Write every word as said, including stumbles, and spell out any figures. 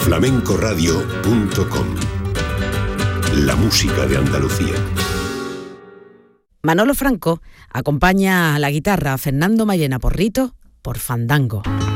flamencoradio punto com. La música de Andalucía. Manolo Franco acompaña a la guitarra a Fernando Mayena Porrito por Fandango.